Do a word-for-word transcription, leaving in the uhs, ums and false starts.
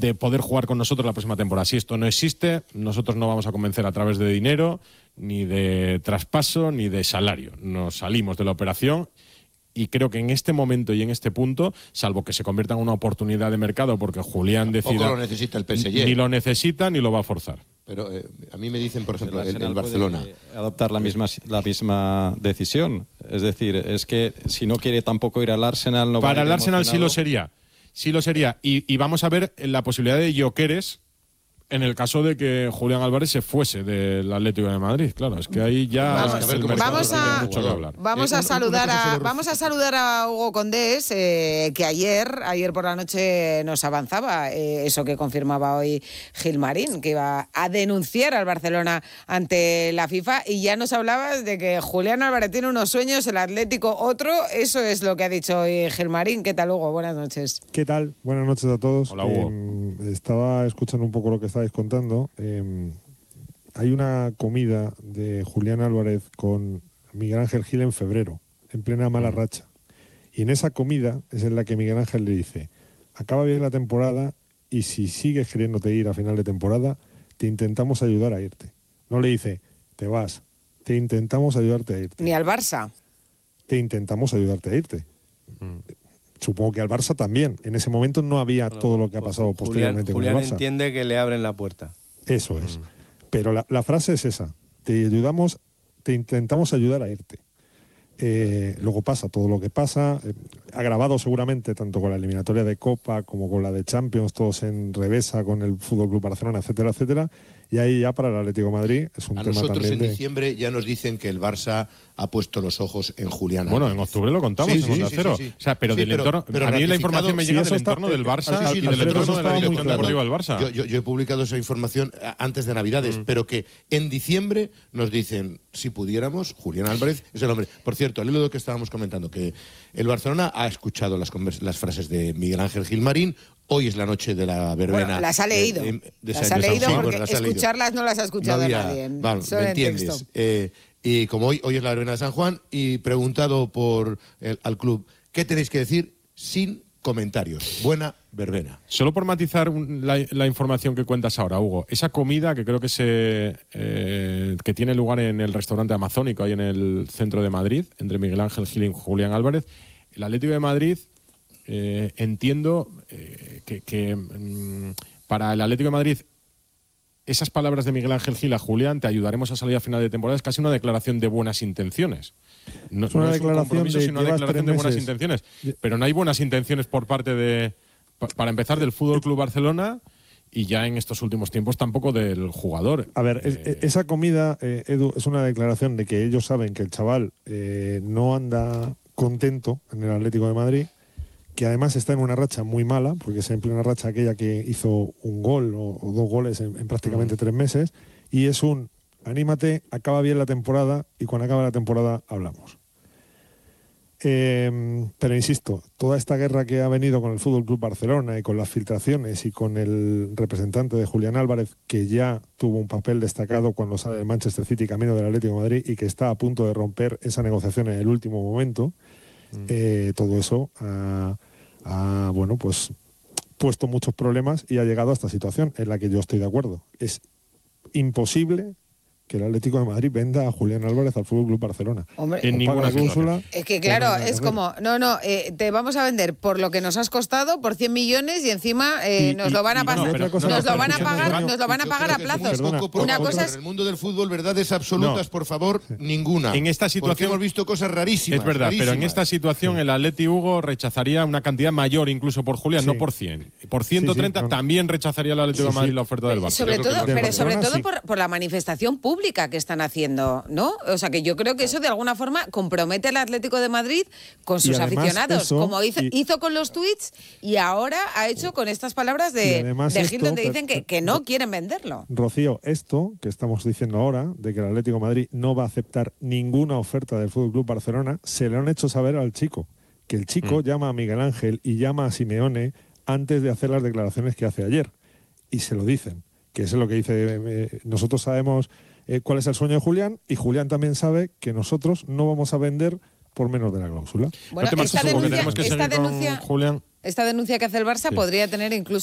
de poder jugar con nosotros la próxima temporada. Si esto no existe, nosotros no vamos a convencer a través de dinero, ni de traspaso, ni de salario. Nos salimos de la operación y creo que en este momento y en este punto, salvo que se convierta en una oportunidad de mercado porque Julián decida... Tampoco lo necesita el P S G. Ni lo necesita ni lo va a forzar. Pero eh, a mí me dicen, por ejemplo, el, el Barcelona... adoptar la misma, la misma decisión. Es decir, es que si no quiere tampoco ir al Arsenal... No Para va a ir el Arsenal sí emocionado. lo sería. Sí lo sería. Y, y vamos a ver la posibilidad de Gyökeres en el caso de que Julián Álvarez se fuese del Atlético de Madrid. Claro, es que ahí ya Vamos, el mercado vamos tiene a, mucho que hablar. vamos a saludar a vamos a saludar a Hugo Condés, eh, que ayer ayer por la noche nos avanzaba eh, eso que confirmaba hoy Gilmarín, que iba a denunciar al Barcelona ante la FIFA, y ya nos hablabas de que Julián Álvarez tiene unos sueños, el Atlético otro. Eso es lo que ha dicho hoy Gilmarín. ¿Qué tal, Hugo? Buenas noches. ¿Qué tal? Buenas noches a todos. Hola, Hugo. Eh, estaba escuchando un poco lo que estáis contando. Eh, hay una comida de Julián Álvarez con Miguel Ángel Gil en febrero, en plena mala racha. Y en esa comida es en la que Miguel Ángel le dice: acaba bien la temporada y si sigues queriéndote ir a final de temporada, te intentamos ayudar a irte. No le dice, te vas, te intentamos ayudarte a irte. Ni al Barça. Te intentamos ayudarte a irte. Mm. Supongo que al Barça también. En ese momento no había bueno, todo lo que ha pasado Julián, posteriormente Julián con el Barça. entiende que le abren la puerta. Eso es. Mm. Pero la, la frase es esa. Te ayudamos, te intentamos ayudar a irte. Eh, luego pasa todo lo que pasa, eh, agravado seguramente tanto con la eliminatoria de Copa como con la de Champions, todos en revesa con el Fútbol Club Barcelona, etcétera, etcétera. Y ahí ya para el Atlético de Madrid es un a tema nosotros también en de... diciembre ya nos dicen que el Barça ha puesto los ojos en Julián Bueno, Álvarez. en octubre lo contamos sí, en sí, Onda sí, Cero. sí, sí. O sea, pero sí, del pero, entorno, pero a mí la información me llega sí, del está, entorno del Barça sí, y del Alfredo, entorno de la dirección claro. deportiva del Barça. Yo, yo, yo he publicado esa información antes de Navidades, mm. pero que en diciembre nos dicen, si pudiéramos, Julián Álvarez es el hombre. Por cierto, al hilo de lo que estábamos comentando, que el Barcelona ha escuchado las, las frases de Miguel Ángel Gilmarín. Hoy es la noche de la verbena. Bueno, las ha leído. De, de, de las ha leído sí, porque bueno, las escucharlas no las ha escuchado no había, nadie. Vale, ¿me entiendes? Eh, y como hoy, hoy es la verbena de San Juan, y preguntado por el, al club, ¿qué tenéis que decir? Sin comentarios. Buena verbena. Solo por matizar la, la información que cuentas ahora, Hugo. Esa comida que creo que se eh, que tiene lugar en el restaurante Amazónico, ahí en el centro de Madrid, entre Miguel Ángel Gil y Julián Álvarez, el Atlético de Madrid... Eh, entiendo eh, que, que mm, para el Atlético de Madrid esas palabras de Miguel Ángel Gil a Julián, te ayudaremos a salir a final de temporada, es casi una declaración de buenas intenciones. No es una no declaración, es un compromiso, de, sino una declaración de buenas meses. intenciones. Pero no hay buenas intenciones por parte de, para empezar, del Fútbol Club Barcelona y ya en estos últimos tiempos tampoco del jugador. A ver, eh, esa comida, eh, Edu, es una declaración de que ellos saben que el chaval eh, no anda contento en el Atlético de Madrid, que además está en una racha muy mala, porque es en plena racha aquella que hizo un gol o, o dos goles en, en prácticamente mm. tres meses, y es un, anímate, acaba bien la temporada, y cuando acabe la temporada hablamos. Eh, pero insisto, toda esta guerra que ha venido con el Fútbol Club Barcelona y con las filtraciones y con el representante de Julián Álvarez, que ya tuvo un papel destacado cuando sale del Manchester City camino del Atlético de Madrid y que está a punto de romper esa negociación en el último momento, mm. eh, todo eso ha, ha bueno, pues, puesto muchos problemas y ha llegado a esta situación en la que yo estoy de acuerdo. Es imposible que el Atlético de Madrid venda a Julián Álvarez al Fútbol Club Barcelona. Hombre, en ninguna cláusula. Es que claro, es como, no, no, eh, te vamos a vender por lo que nos has costado, por cien millones y encima eh, y, nos y, lo van a pasar, no, pero, nos, no, lo van a pagar, nos lo van a pagar a plazos. Una cosa es... En el mundo del fútbol, verdades absolutas, no. por favor, ninguna. En esta situación porque hemos visto cosas rarísimas. Es verdad, rarísimas. pero en esta situación sí. el Atleti, Hugo, rechazaría una cantidad mayor incluso por Julián, sí. no por cien. Por ciento treinta sí, sí, no. también rechazaría el Atlético sí, de Madrid sí. la oferta del Barça. Sobre todo, pero sobre todo por, por la manifestación pública que están haciendo. ¿No? O sea, que yo creo que eso de alguna forma compromete al Atlético de Madrid con sus aficionados, eso, como hizo, y, hizo con los tweets y ahora ha hecho con estas palabras de, de Gil, donde dicen que, que no quieren venderlo. Rocío, esto que estamos diciendo ahora, de que el Atlético de Madrid no va a aceptar ninguna oferta del F C Barcelona, se lo han hecho saber al chico, que el chico mm. llama a Miguel Ángel y llama a Simeone antes de hacer las declaraciones que hace ayer, y se lo dicen, que eso es lo que dice, eh, nosotros sabemos... Eh, cuál es el sueño de Julián, y Julián también sabe que nosotros no vamos a vender por menos de la cláusula. Bueno, no esta, denuncia, que esta, denuncia, Julián. esta denuncia que hace el Barça sí. podría tener incluso